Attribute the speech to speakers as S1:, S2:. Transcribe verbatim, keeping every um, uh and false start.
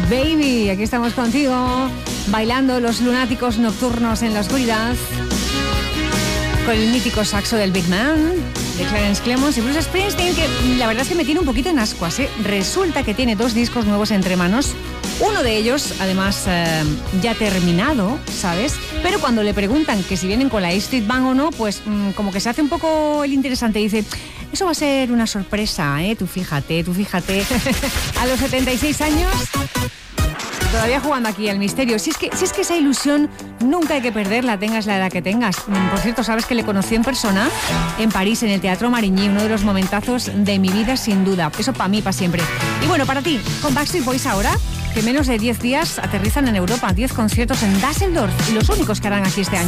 S1: Baby, aquí estamos contigo, bailando los lunáticos nocturnos en la oscuridad, con el mítico saxo del Big Man, de Clarence Clemons y Bruce Springsteen, que la verdad es que me tiene un poquito en ascuas, ¿eh? Resulta que tiene dos discos nuevos entre manos, uno de ellos, además, eh, ya terminado, ¿sabes? Pero cuando le preguntan que si vienen con la A Street Band o no, pues mmm, como que se hace un poco el interesante y dice... Eso va a ser una sorpresa, ¿eh? Tú fíjate, tú fíjate. A los setenta y seis años, todavía jugando aquí al misterio. Si es que, si es que esa ilusión nunca hay que perderla, tengas la edad que tengas. Por cierto, ¿sabes que le conocí en persona? En París, en el Teatro Marigny, uno de los momentazos de mi vida, sin duda. Eso para mí, para siempre. Y bueno, para ti, con Backstreet Boys ahora, que menos de diez días aterrizan en Europa. diez conciertos en Düsseldorf y los únicos que harán aquí este año.